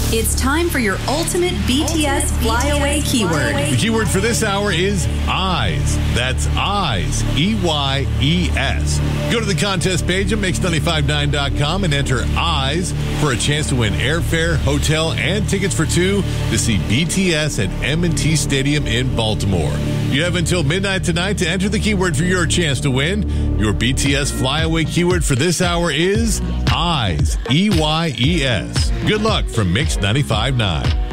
It's time for your ultimate BTS flyaway keyword. The keyword for this hour is eyes. That's eyes. EYES. Go to the contest page at Mix959.com and enter eyes for a chance to win airfare, hotel, and tickets for two to see BTS at M&T Stadium in Baltimore. You have until midnight tonight to enter the keyword for your chance to win. Your BTS flyaway keyword for this hour is eyes. EYES. Good luck from Mix 95.9.